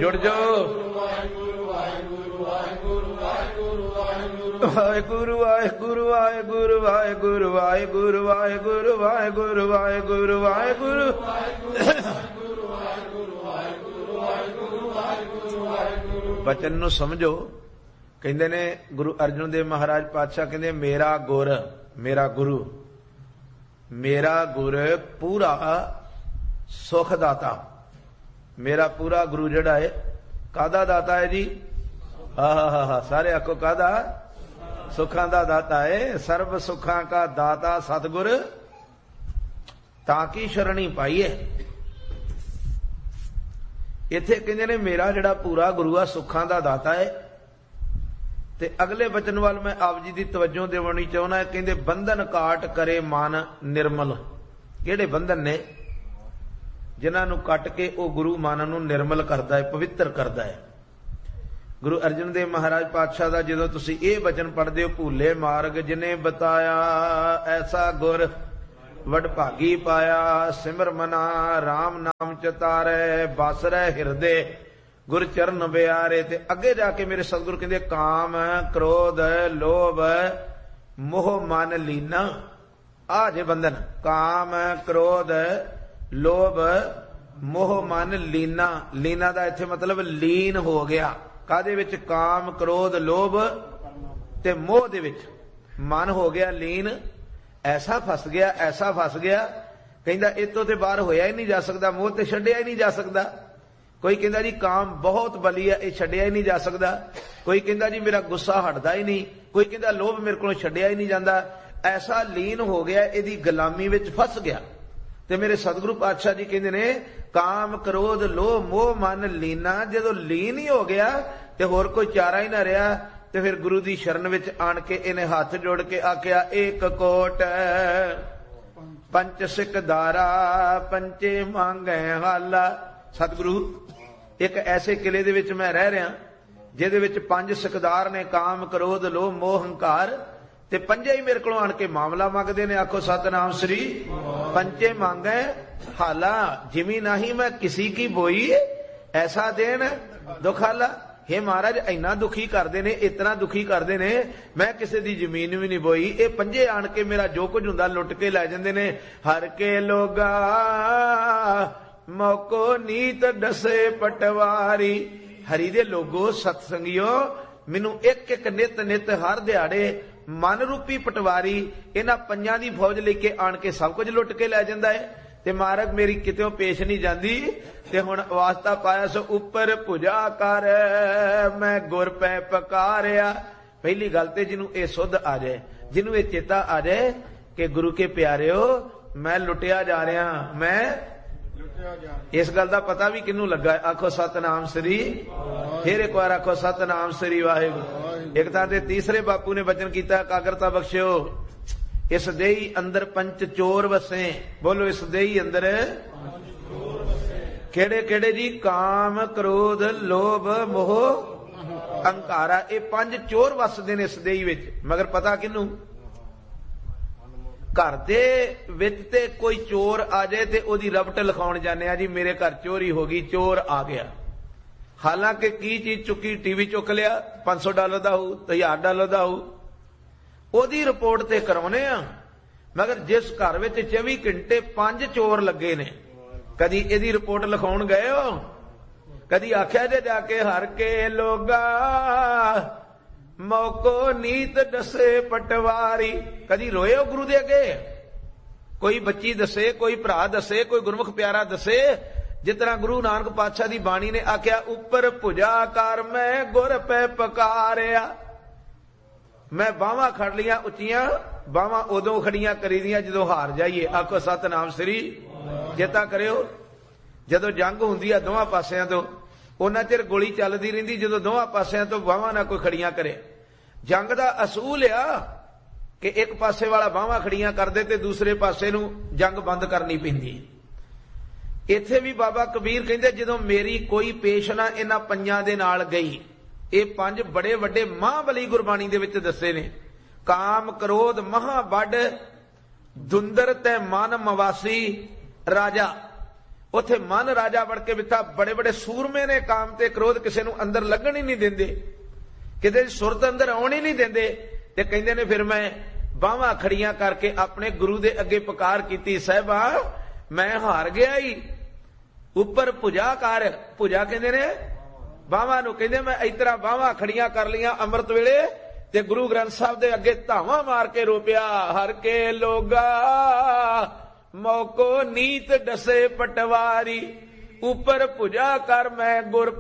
जुड़ जाओ। वाहेगुरु वाहेगुरु वाहेगुरु वाहेगुरु वाहेगुरु वाहेगुरु वाहेगुरु वाहेगुरु वाहेगुरु बचन नूं समझो। कहंदे ने गुरु अर्जन देव महाराज पातशाह कहंदे मेरा गुर मेरा गुरु मेरा गुर पूरा सुख दाता। मेरा पूरा गुरु जिहड़ा है कादा दाता है जी? आहा सारे आखो कादा? सुखां दा दाता है। सर्व सुखां का दाता सतगुर ताकी शरणी पाईए। इत्थे कहंदे ने मेरा जिहड़ा पूरा गुरु आ सुखां दा दाता है। ते अगले बचन वाल मैं आप जी की तवज्जो देवनी चाहना। कहंदे बंधन काट करे मन निर्मल। किहड़े बंधन ने? जिन्हां नूं कट के वो गुरु मन नूं निर्मल करदा है, पवित्र करदा है। गुरु अर्जन देव महाराज पातशाह दा जदों तुसीं इह बचन पढ़दे हो, भूले मार्ग जिने बताया ऐसा गुर वडभागी पाया। सिमर मना राम नाम चितारे बस रह हिरदे गुर चरण बियारे। ते अगे जाके मेरे सतगुरु कहंदे काम क्रोध लोभ मोह मन लीना। आ जे बंधन काम क्रोध लोभ मोह मन लीना। लीना दा इत्थे मतलब लीन हो गया। कादे विच? काम क्रोध लोभ ते मोह दे विच मन हो गया लीन। ऐसा फस गया, ऐसा फस गया। कहंदा इतों ते बाहर होया ही नहीं जा सकता, मोह ते छड्डिया ही नहीं जा सकता। कोई कहंदा जी काम बहुत बली है, ये छड्डिया ही नहीं जा सकता। कोई कहंदा जी मेरा गुस्सा हटदा ही नहीं। कोई कहंदा लोभ मेरे कोलों छड्डिया ही नहीं जांदा। ऐसा लीन हो गया, इहदी गुलामी विच फस गया। ते मेरे सतगुरु पातशाह जी कहंदे ने काम क्रोध लोभ मोह मन लीना। जदों लीन ही हो गया ते होर कोई चारा ही ना रहा। ते फिर गुरु दी शरण विच आण के इन्हें हाथ जोड़ के आख्या एक कोट पंच सिख दारा पंचे मांगे हाला। सतगुरु एक ऐसे किले दे विच मैं रह रहा जिहदे विच पंज सिकदार ने काम क्रोध लोभ मोह हंकार ते पंजे ही मेरे को आण के मामला मंगदे ने। आखो सतनाम श्री। पंचे मांगे हाला जिमी नहीं मैं किसी की बोई ऐसा देन दुखाला। हे महाराज इन्ना दुखी करते ने, इतना दुखी करते ने, मैं किसी दी जमीन भी नहीं बोई। ये पंजे आण के मेरा जो कुछ हुंदा लुट के लै जांदे ने। हर के लोगा मौको नीत डसे पटवारी। हरि दे लोगो सतसंगियो मैनू एक एक नित नित हर दिहाड़े मन रूपी पटवारी इन्हां पंजां दी फौज लेके आण के सब कुछ लुट के लै जांदा है। ते मारग मेरी कितों पेश नहीं जाती। ते हुण वास्ता पाया सो उपर भुजा कर मैं गुर पै पकारिया। पहली गल ते जिन्हों ये सुध आ जाए, जिन्हों ये चेता आ जाए कि गुरु के प्यारे हो मैं लुटिया जा रहा, मैं इस गल का पता भी किनू लगा? आखो सतनाम श्री। फिर एक बार आखो सतनाम श्री वाहिगुरू। एक तां ते तीसरे बापू ने वचन किया एकाग्रता बख्शियो। इस देही अंदर पंच चोर वसे। बोलो इस देही अंदर केड़े केड़े जी? काम क्रोध लोभ मोह अहंकारा। ये पंज चोर वसदे ने इस देही विच। मगर पता किनू? घर दे विच ते कोई चोर आ जाए ते ओदी रबट लिखाउण जाने आ जी मेरे घर चोरी हो गई, चोर आ गया। हालांकि की चीज चुकी? टीवी चुक लिया, $500 दा हो, $1000 दा हो, ओदी रिपोर्ट ते कराउने आ। मगर जिस घर विच 24 घंटे 5 चोर लगे ने, कदी इहदी रिपोर्ट लिखाउण गए हो? कदी आख्या जे जाके हर के लोगा मौको नीत दसे पटवारी? कदी रोए हो गुरु दे अगे? कोई बच्ची दसे, कोई भरा दसे, कोई गुरमुख प्यारा दसे? जितना गुरु नानक पातशाह दी बाणी ने आख्या उपर भुजा कर मैं गुर पै पकारिया। मैं बावां खड़ लिया उचियां, बावां उदों खड़ियां करी दियां जदों हार जाइए। आखो सतनाम श्री। चेता करियो जदों जंग हुंदी आ दोवां पासियां तो उन्ना चिर गोली चलदी रहिंदी जदों दोवां पासियां तो बावां ना कोई खड़ियां करे। जंग दा असूल आ कि एक पासे वाला बावां खड़ियां कर दे ते दूसरे पासे नूं जंग बंद करनी पैंदी। इत्थे भी बाबा कबीर कहंदे जदों मेरी कोई पेश ना इन्हां पंजां दे नाल गई। ये 5 बड़े वड्डे महाबली गुरबाणी दे विच दस्से ने। काम क्रोध महा बड़ धुंदर ते मन मवासी राजा। ਉੱਥੇ ਮਨ ਰਾਜਾ ਵੜ ਕੇ ਬਿਠਾ। ਬੜੇ ਬੜੇ ਸੂਰਮੇ ਨੇ ਕਾਮ ਤੇ ਕ੍ਰੋਧ ਕਿਸੇ ਨੂੰ ਅੰਦਰ ਲੱਗਣ ਹੀ ਨਹੀਂ ਦਿੰਦੇ, ਕਿਤੇ ਸੁਰਤ ਅੰਦਰ ਆਉਣ ਹੀ ਨਹੀਂ ਦਿੰਦੇ। ਤੇ ਕਹਿੰਦੇ ਨੇ ਫਿਰ ਮੈਂ ਬਾਹਾਂ ਖੜੀਆਂ ਕਰਕੇ ਆਪਣੇ ਗੁਰੂ ਦੇ ਅੱਗੇ ਪੁਕਾਰ ਕੀਤੀ, ਸਾਹਿਬਾ ਮੈਂ ਹਾਰ ਗਿਆ ਹੀ, ਉੱਪਰ ਭੁਜਾ ਕਰ। ਭੁਜਾ ਕਹਿੰਦੇ ਨੇ ਬਾਹਾਂ ਨੂੰ, ਕਹਿੰਦੇ ਮੈਂ ਇਸ ਤਰ੍ਹਾਂ ਬਾਹਾਂ ਖੜੀਆਂ ਕਰ ਲੀਆਂ ਅੰਮ੍ਰਿਤ ਵੇਲੇ ਤੇ ਗੁਰੂ ਗ੍ਰੰਥ ਸਾਹਿਬ ਦੇ ਅੱਗੇ ਧਾਵਾਂ ਮਾਰ ਕੇ ਰੋਪਿਆ, ਹਰ ਕੇ ਲੋਗਾ ਮੌਕੋ ਨੀਤ ਡਸੇ ਪਟਵਾਰੀ, ਉੱਪਰ ਭੁਜਾ ਕਰ ਮੈਂ ਗੁਰ